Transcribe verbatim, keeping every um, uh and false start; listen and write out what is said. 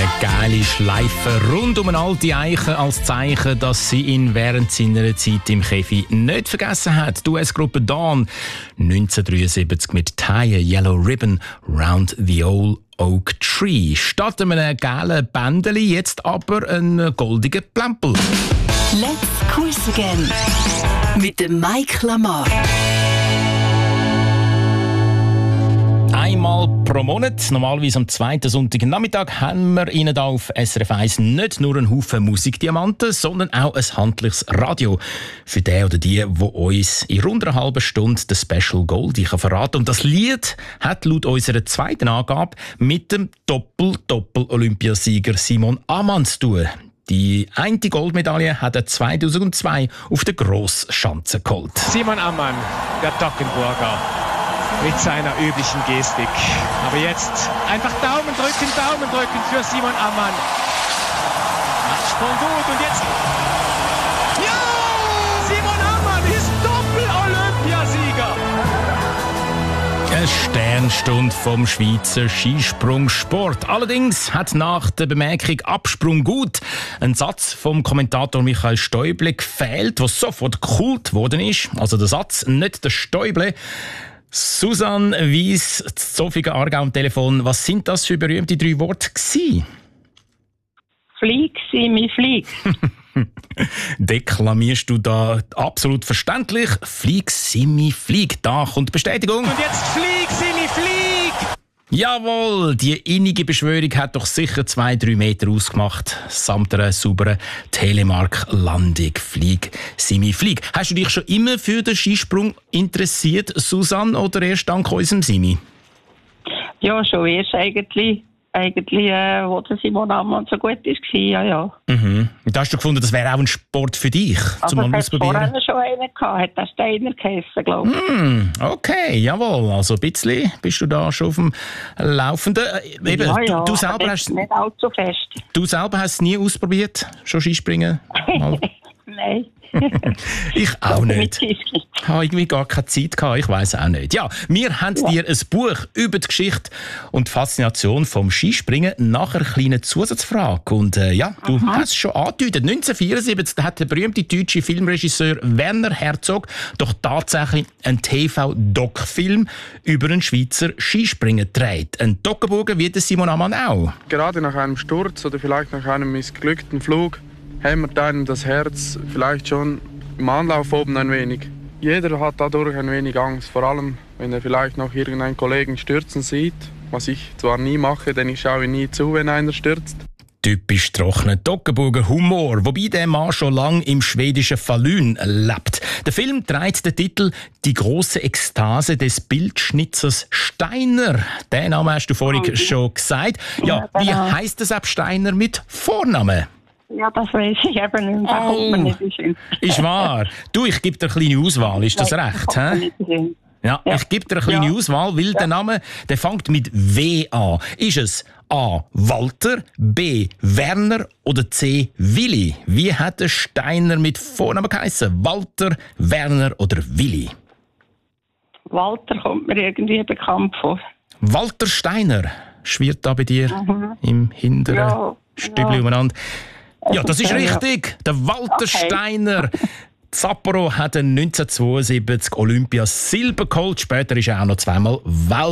Eine geile Schleife rund um eine alte Eiche als Zeichen, dass sie ihn während seiner Zeit im Käfig nicht vergessen hat. Die U S-Gruppe Dawn neunzehnhundertdreiundsiebzig mit Tie a Yellow Ribbon Round the Old Oak Tree. Statt einem gelben Bändeli jetzt aber ein goldiger Plempel. Let's Quiz Again mit dem Mike Lamar. Einmal pro Monat, normalerweise am zweiten Sonntagnachmittag, haben wir Ihnen hier auf S R F eins nicht nur einen Haufen Musikdiamanten, sondern auch ein handliches Radio. Für den oder die, die uns in rund einer halben Stunde den Special Gold verraten kann. Und das Lied hat laut unserer zweiten Angabe mit dem Doppel-Doppel-Olympiasieger Simon Ammann zu tun. Die eine Goldmedaille hat er zweitausendzwei auf der Grossschanze geholt. Simon Ammann, der Toggenburger, mit seiner üblichen Gestik. Aber jetzt einfach Daumen drücken, Daumen drücken für Simon Ammann. Absprung gut und jetzt... Ja! Simon Ammann ist Doppel-Olympiasieger! Eine Sternstunde vom Schweizer Skisprungsport. Allerdings hat nach der Bemerkung «Absprung gut» ein Satz vom Kommentator Michael Stäuble gefehlt, der sofort Kult geworden ist. Also der Satz, nicht der Stäuble. Susanne Weiss, Zofingen Aargau am Telefon. Was sind das für berühmte drei Worte gewesen? Flieg, Simi, flieg. Deklamierst du da absolut verständlich? Flieg, Simi, flieg. Da kommt die Bestätigung. Und jetzt flieg, Simi, flieg! Jawohl, die innige Beschwörung hat doch sicher zwei, drei Meter ausgemacht, samt einer sauberen Telemark-Landung. Flieg, Simi, flieg. Hast du dich schon immer für den Skisprung interessiert, Susanne, oder erst dank unserem Simi? Ja, schon erst eigentlich, eigentlich äh, wo der Simon Ammann so gut ist, ja, ja. Mhm. Und da hast du gefunden, das wäre auch ein Sport für dich, also zum mal ausprobieren? Aber es hat vorher schon einen gehabt, hat der Steiner geheissen, glaube ich. Mm, okay, jawohl. Also ein bisschen bist du da schon auf dem Laufenden. Äh, Eben, ja, ja, du, du, selber hast, hast, nicht allzu fest. du selber hast es nie ausprobiert, schon Skispringen? Nein. Ich auch nicht. Ich habe irgendwie gar keine Zeit gehabt, ich weiss auch nicht. Ja, wir haben ja. dir ein Buch über die Geschichte und die Faszination vom Skispringen nach einer kleinen Zusatzfrage. Und äh, ja, du Aha. hast es schon angedeutet. neunzehnhundertvierundsiebzig hat der berühmte deutsche Filmregisseur Werner Herzog doch tatsächlich einen T V-Doc-Film über einen Schweizer Skispringer gedreht. Ein Toggenburger wie der Simon Ammann auch. Gerade nach einem Sturz oder vielleicht nach einem missglückten Flug hämmert einem das Herz vielleicht schon im Anlauf oben ein wenig. Jeder hat dadurch ein wenig Angst, vor allem wenn er vielleicht noch irgendeinen Kollegen stürzen sieht, was ich zwar nie mache, denn ich schaue nie zu, wenn einer stürzt. Typisch trockener Toggenburger Humor, wobei der Mann schon lange im schwedischen Falun lebt. Der Film trägt den Titel «Die große Ekstase des Bildschnitzers Steiner». Den Namen hast du vorhin okay. schon gesagt. Ja, wie heisst es ab Steiner mit Vornamen? Ja, das weiß ich eben nicht. Da oh, kommt man nicht hin. Ist wahr. Du, ich gebe dir eine kleine Auswahl. Ist das Nein, recht? Da ja, ja, ich gebe dir eine kleine ja. Auswahl, weil ja. der Name der fängt mit W an. Ist es A. Walter, B. Werner oder C. Willi? Wie hat der Steiner mit Vornamen geheissen? Walter, Werner oder Willi? Walter kommt mir irgendwie bekannt vor. Walter Steiner schwirrt da bei dir mhm. im hinteren ja. Stübli ja. umeinander. Ja, das ist richtig. Der Walter okay. Steiner. Sapporo hat neunzehnhundertzweiundsiebzig Olympia Silber geholt. Später ist er auch noch zweimal Welt